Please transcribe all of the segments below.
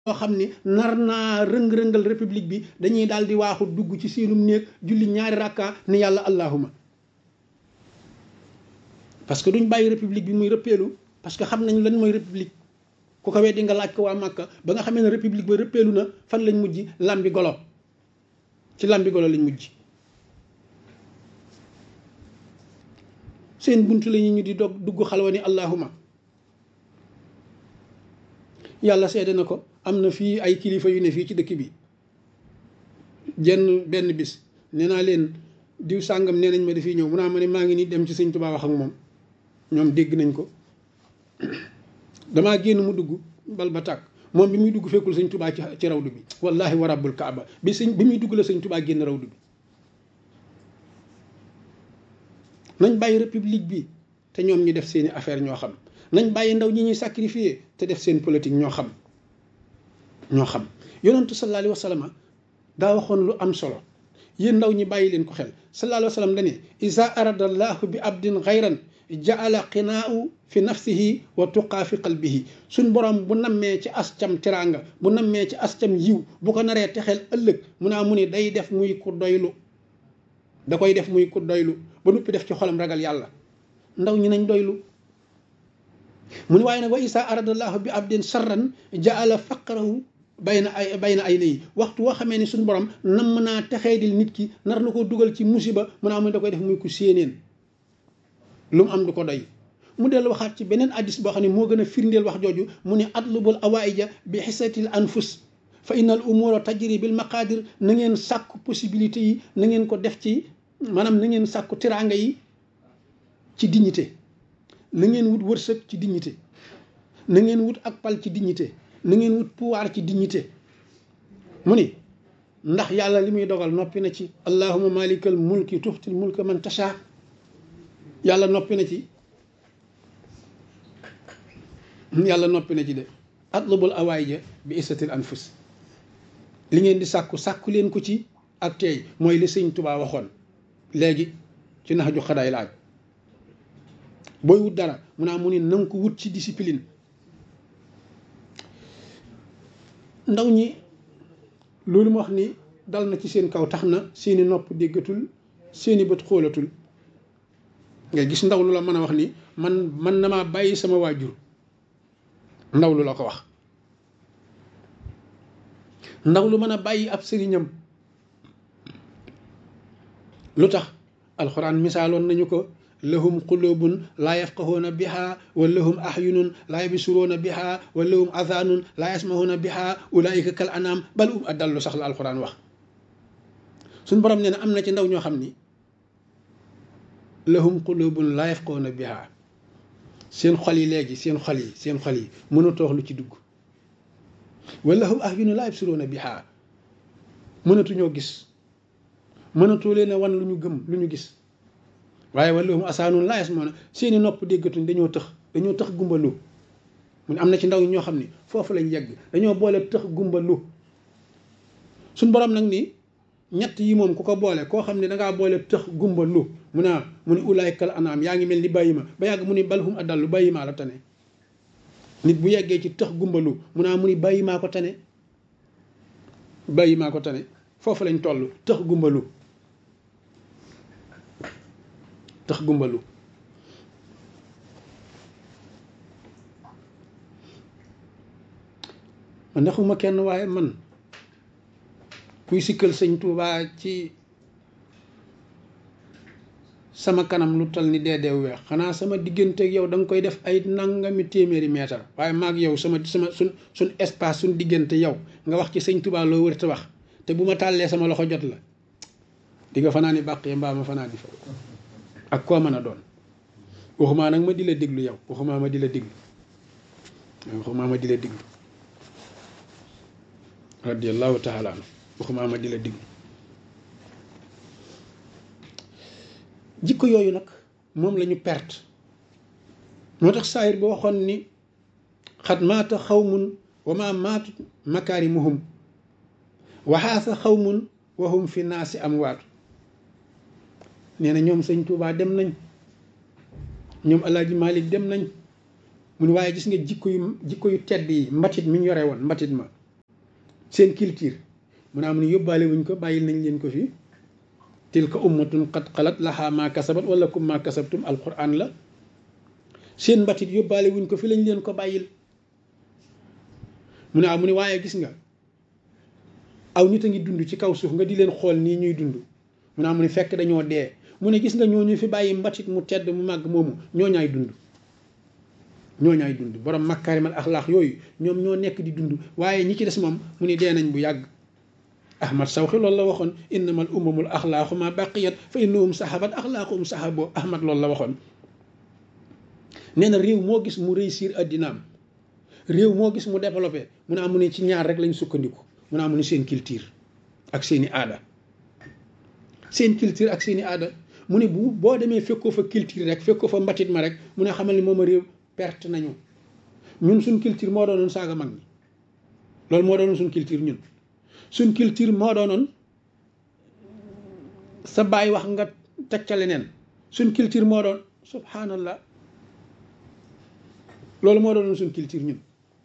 yoo xam ni nar naa rëng-rëngal république bi dañuy daal di waaxu dugg ci seenum néeg julli ñaari rakka ni yàlla allahuma parce que duñ bàyyi république bi muy rëppeelu parce que xam nañ lan mooy république ku ko weddi nga laaj ko waa Màkka ba nga xamee ne république ba rëppeelu na fan lañ mujj lambi golo ci lambi golo lañ mujj seen buntu la ñu di dugg xalwa ni allahuma yàlla seede na ko am na fii ay kilifa yu ne fii ci dëkk bi benn bis nee naa leen diw sàngam nee nañ ma dafiy ñëw mu naa ma ne maa ngi nii dem ci sëñ Tuubaa wax ak moom ñoom dégg nañ ko damaa génn mu dugg bal ba tàkk moom bi muy dugg fekkul sëñ Tuubaa ci rawdu bi wallahi wa rabbul kaaba bi muy dugg la sëñ Tuubaa génn rawdu bi nañ bàyyi république bi te ñoom ñu def seeni affaire ñoo xam nañ bàyyi ndaw ñi ñuy sacrifier te def seen politique ñoo xam yonentu sallallahu alayhi wa sallam daa waxoon lu am solo yéen ndaw ñi bàyyi leen ko xel sallallahu alayhi wa sallam dane iza arada allahu bi abdin xayran jaala qinaau fi nafsihi wa tuqaa fi qalbihi suñ borom bu nammee ci ascam teraanga bu nammee ci ascam yiw bu ko naree texeel ëllëg mu ni day def muy ku doylu da koy def muy ku doylu ba nuppi def ci xolam ragal yàlla ndaw ñi nañ doylu mu ni waaye nag wa isa aradallahu bi abdin sarran jaala faqrahu bayna ay nayi waxtu woo xamee ni suñu borom nam naa texeedil nit ki nar na ko dugal ci musiba mu da koy def muy ku séeneen lu mu am du ko doy mu dellu waxaat ci beneen addis boo xam ne moo gën a firndeel wax jooju mu ne atlubul awaïja bi xisatil anfus fa innal umura tajri bil maqadir na ngeen sàkku possibilité yi na ngeen ko def ci maanaam na ngeen sàkku teraanga yi ci dignité na ngeen wut wërsëg ci dignité na ngeen wut ak pal ci dignité na ngeen wut pouvoir ci dignité mu ni ndax yàlla li muy dogal noppi na ci allahumma malikal mulki tuxtil mulka man tasha yàlla noppi na ci de atlubul awaïja bi isatil anfus li ngeen di sàkku leen ko ci ak teey mooy li sëñ Tuubaa waxoon léegi ci nax ju xadaay laaj booy wut dara mu ni nanga ko wut ci discipline ndaw ñi loolu ma wax ni dal na ci seen kaw tax na seeni nopp déggatul seeni bët xoolatul nga gis ndaw lu la mën a wax ni man na maa bàyyi sama waajur ndaw lu la ko wax ndaw lu mën a bàyyi ab sëriñam lu tax alxuraan misaaloon nañu ko lahum qulubun laa yafqahuuna biha wa lahum ahyunun laa yabsuruuna biha wa lahum adhanun laa yasmahuuna biha ulaika kal anam bal adallu sax la alxuraan wax suñ borom nee na am na ci ndaw ñoo xam ni lahum qulubun laa yafqahuuna biha seen xol yi léegi seen xol yi mënatoo wax lu ci dugg wa lahum ahyunun laa yabsuruuna biha mënatuñoo gis mënatoo leen a wan lu ñu gëm lu ñu gis waaye wala mu asaanoon laayas moo na seeni nopp déggatuñ dañoo tëx gumbalu mu ne am na ci ndaw ñi ñoo xam ni foofu lañ yegg dañoo boole tëx gumbalu suñ borom nag ni ñett yi moom ku ko boole koo xam ne dangaa boole tëx gumbalu mu ni ulaykal anaam yaa ngi mel ni bàyyi ma ba yàgg mu ni balhum adallu bàyyi maa la tane nit bu yeggee ci tëx gumbalu mu ni bàyyi maa ko tane foofu lañ toll tëx gumbalu man ndaxuma kenn waaye man kuy sikkal sëñ Tuubaa ci sama kanam lu tal ni deedeew weex xanaa sama diggante ak yow da nga koy def ay nangami téeméeri meetar waaye maag yow suñ espace suñ diggante yow nga wax ci sëñ Tuubaa loo wër te wax te bu ma tàllee sama loxo jot la di nga fanaa ni bàqee mbaa ma fanaa di fa ak koo mën a doon waxumaa nag ma di la déglu yow waxumaa ma di la déglu radiyallahu taala anhu waxumaa ma di la déglu jikko yooyu nag moom la ñu perte moo tax saayir ba waxoon ni xat maata xawmun wa ma maatu makaarimuhum wa xaasa xawmun wa hum fi naasi amwaatu nee na ñoom sëñ Tuubaa dem nañ ñoom Alaaji Maalik dem nañ mu ne waaye gis nga jikko yu tedd yi mbatit mi ñu yore woon mbatit ma seen culture mu ne am ni yóbbaale wuñ ko, bàyyil nañ leen ko fii. tilka ummatun qad xalat laha ma kasabat wala kum ma kasabtum, alquran la. seen mbatit yóbbaale wuñ ko fi, lañ leen ko bàyyil. mu ne mu ne waaye gis nga aw nit a ngi dund ci kaw suuf nga di leen xool nii ñuy dund. mu ne mu ne fekk dañoo dee. mu ne gis nga ñooñu fi bàyyi mbatit mu tedd mu màgg moomu ñooñaay dund. ñooñaay dund borom makaarimal axlaax yooyu ñoom ñoo nekk di dund, waaye ñi ci des moom mu ni dee nañ bu yàgg. Ahmad Sawxi loolu la waxoon, innamal umamul axlaaqu ma baqiyat fa innahum sahabat axlaaquhum sahabo. Ahmad loolu la waxoon. nee na réew moo gis mu réussir addinaam, réew moo gis mu développé, mu ne amu ne ci ñaar rek lañ sukkandiku. mu ne amu ne seen culture ak seeni aada. seen culture ak seeni aada. mu ne boo demee fekkoo fa culture rek, fekkoo fa mbatit ma rek, mu ne xamal ni moom a réew perte nañu. ñun suñ culture moo doonoon saaga mag ñi, loolu moo doonoon suñ culture ñun. suñ culture moo doonoon sa baay wax nga teg ca leneen. suñ culture moo doon subhanallah, loolu moo doonoon suñ culture ñun.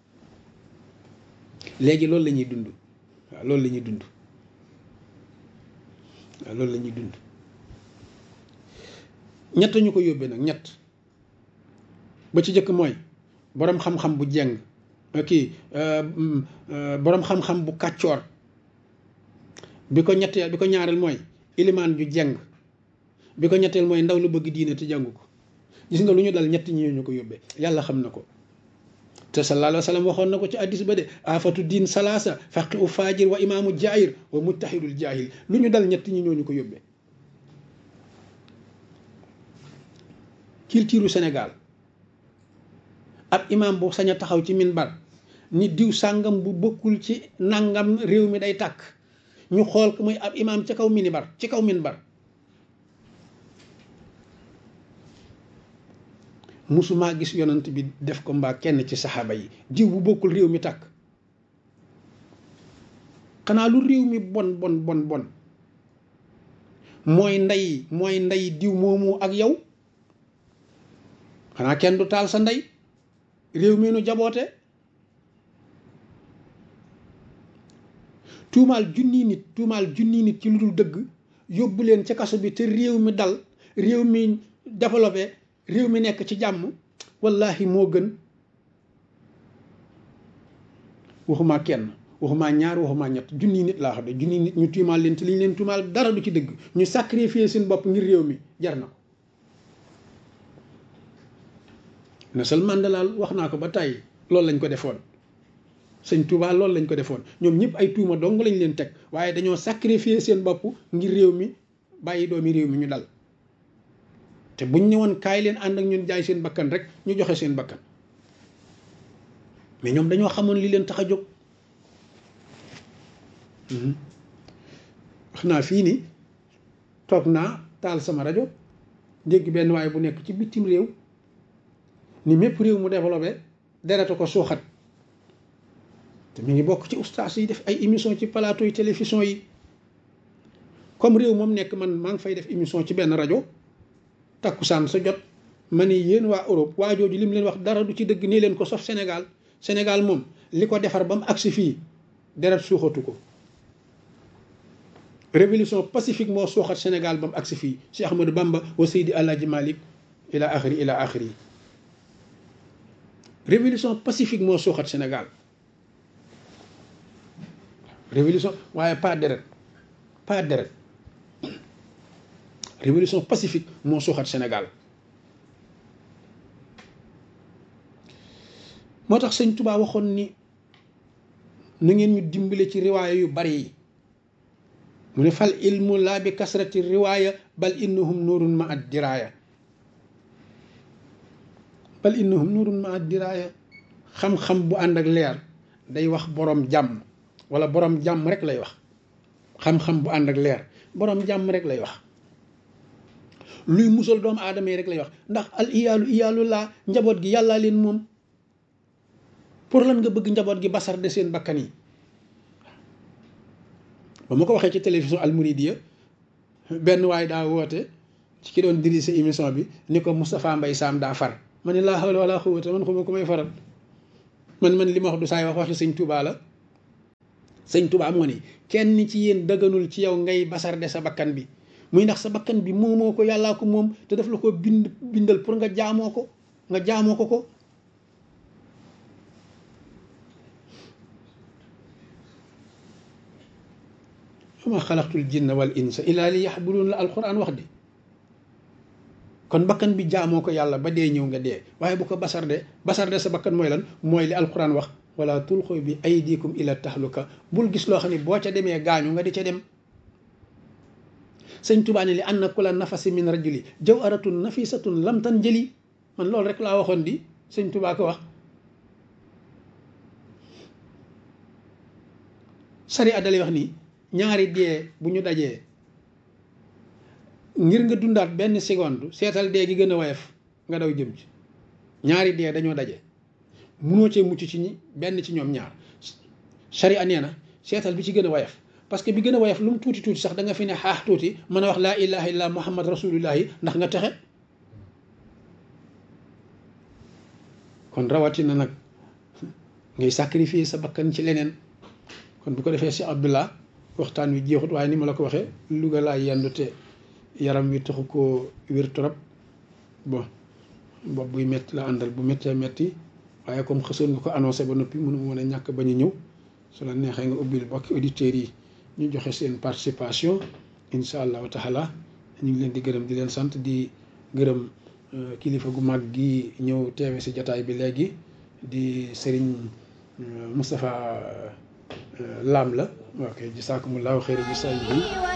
léegi loolu la ñuy dund. waaw loolu la ñuy dund. waaw loolu la ñuy dund. ñett ñu ko yóbbee nag, ñett. ba ci jëkk mooy boroom xam-xam bu jeng, boroom xam-xam bu kàccoor. bi ko ñaareel mooy ilimaan ju jeng. bi ko ñetteel mooy ndaw lu bëgg diine te jàngu ko. gis nga lu ñu dal ñett ñi ñu ko yóbbee, yàlla xam na ko. te sallallahu alayhi wa sallam waxoon na ko ci hadiis ba de, afatu diin salaasa faqi u faajir wa imaamu jaahir wa mujtahidul jaahil. lu ñu dal ñett ñi ñoo ñu ko yóbbee. culture Sénégal, ab imaam bu sañ a taxaw ci minbar ni diw sàngam bu bokkul ci nangam réew mi day tàkk, ñu xool ko muy ab imaam ci kaw minbar. musuma gis yonant bi def ko mbaa kenn ci saxaaba yi, diw bu bokkul réew mi tàkk. xanaa lu réew mi bon bon bon bon mooy ndey diw moomu ak yow. xanaa kenn du taal sa ndey, réew mi nu jaboote. tuumaal junni nit ci lu dul dëgg, yóbbu leen ca kaso bi te réew mi dal, réew mi développé, réew mi nekk ci jàmm, wallahi moo gën. waxuma kenn, waxuma ñaar, waxuma ñett, junni nit laa xam ne junni nit ñu tuumaal leen te li ñu leen tuumaal dara du ci dëgg, ñu sacrifier seen bopp ngir réew mi, jar na ko. Nelson Mandela wax naa ko ba tàyyi, loolu lañ ko defoon. sëñ Touba loolu lañ ko defoon. ñoom ñëpp ay tuuma dong lañ leen teg, waaye dañoo sacrifier seen bopp ngir réew mi, bàyyi doomi réew mi ñu dal. te buñ ñëwoon kaay leen ànd ak ñun jaay seen bakkan rek ñu joxe seen bakkan, mais ñoom dañoo xamoon li leen tax a jóg. wax naa fii ni toog naa taal sama rajo dégg benn waaye bu nekk ci bitim réew ni mépp réew mu développé dereta ko suuxat. te mi ngi bokk ci ustaas yi def ay émission ci plateau yi télévision yi. comme réew moom nekk man maa ngi fay def émission ci benn rajo, takkusaan sa jot ma ni yéen waa Europe waa jooju li mu leen wax dara du ci dëgg, nii leen ko sof Sénégal moom li ko defar ba mu agsi fii deret suuxatu ko. révolution pacifique moo suuxat Sénégal ba mu agsi fii, Cheikh Ahmadou Bamba wa Seydi Alaaji Malick ila axiri. révolution pacifique moo suuxat Sénégal. révolution waaye pas deret révolution pacifique moo suuxat Sénégal. moo tax sëñ Touba waxoon ni na ngeen ñu dimbale ci riwaaya yu bari yi. mu ne fal ilmu laa bi kasrati riwaaya bal innahum nuurun ma ad diraaya. xam-xam bu ànd ak leer day wax borom jàmm, wala borom jàmm rek lay wax. xam-xam bu ànd ak leer borom jàmm rek lay wax. luy musal doomu aadama yi rek lay wax, ndax al iyaalu laa, njaboot gi yàllaa leen moom. pour lan nga bëgg njaboot gi basar de seen bakkan yi. ba ma ko waxee ci télévision Al Mouridiya, benn waay daa woote ci ki doon dirigé émission bi ni ko Moustapha Mbaye Sam daa far. ma ne laa hawla wala quwwata, man xuma ko may faral. man li ma wax du saay waxi sëñ Touba la. sëñ Tuubaa moo ni kenn ci yéen dëgganul ci yow ngay basarde sa bakkan bi muy ndax sa bakkan bi moomoo ko yàllaa ko moom te daf la ko bindal pour nga jaamoo ko ma xalaqtul jinna wal insa illa li yaxbudun la alquran wax di kon bakkan bi jaamoo ko yàlla ba dee ñëw nga dee waaye bu ko basarde sa bakkan mooy lan mooy li alquran wax wala tulqu bi aydikum ila tahluka bul gis loo xam ne boo ca demee gaañu nga di ca dem sëñ Tuubaa ne li anna kula nafasi min rajuli jawharatun nafisatun lam tan jëli man loolu rek laa waxoon di sëñ Tuubaa ko wax sari addalay wax nii ñaari dee bu ñu dajee ngir nga dundaat benn seconde seetal dee gi gën a woyof nga daw jëm ci ñaari dee dañoo daje munoo cee mucc ci benn ci ñoom ñaar sharia nee na seetal bi ci gën a woyof parce que bi gën a woyof lu mu tuuti tuuti sax da nga fi ne xaax tuuti mën a wax laa ilaha illa muhammad rasulullahi ndax nga texe kon rawatina nag ngay sacrifier sa bakkan ci leneen kon bu ko defee si Abdullah waxtaan wi jeexut waaye ni ma la ko waxee Louga laa yendu te yaram wi taxu koo wér trop bon bopp buy métti la àndal bu méttee métti waaye comme xësoon nga ko annoncé ba noppi mënu mën a ñàkk bañ a ñëw su la neexee nga ubbil bokki auditeurs yi ñu joxe seen participation incha allahu taala ñu ngi leen di gërëm di leen sant di gërëm kilifa gu mag gi ñëw teewe si jataay bi léegi di Serigne Moustapha Lam la ok jisaakumullahu xeyra ji